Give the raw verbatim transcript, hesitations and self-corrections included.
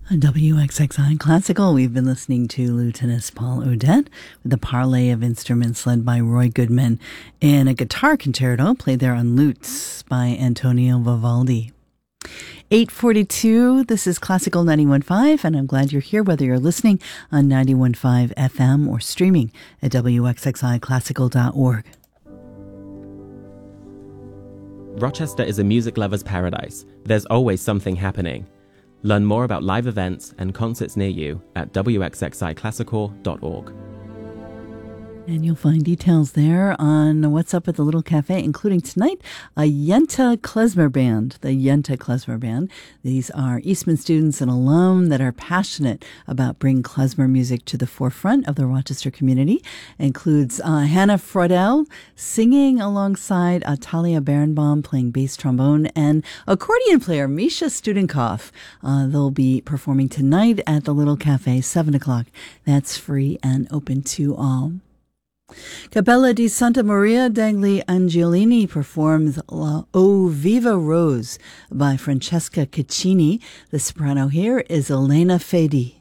On W X X I Classical, we've been listening to Lieutenant Paul Odette with a parley of instruments led by Roy Goodman and a guitar concerto played there on lutes by Antonio Vivaldi. eight forty-two, this is Classical ninety-one point five, and I'm glad you're here, whether you're listening on ninety-one point five F M or streaming at W X X I classical dot org. Rochester is a music lover's paradise. There's always something happening. Learn more about live events and concerts near you at W X X I classical dot org. And you'll find details there on what's up at the Little Cafe, including tonight, a Yenta Klezmer Band, the Yenta Klezmer Band. These are Eastman students and alum that are passionate about bringing klezmer music to the forefront of the Rochester community. It includes uh, Hannah Freudel singing alongside uh, Talia Berenbaum playing bass trombone and accordion player Misha Studenkopf. Uh, they'll be performing tonight at the Little Cafe, seven o'clock. That's free and open to all. Cappella di Santa Maria degli Angiolini performs La O Viva Rose by Francesca Caccini. The soprano here is Elena Fedi.